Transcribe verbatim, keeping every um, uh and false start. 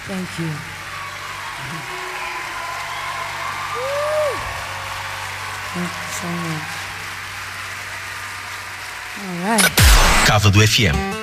Thank you. Thank you so much. All right. Cava do F M.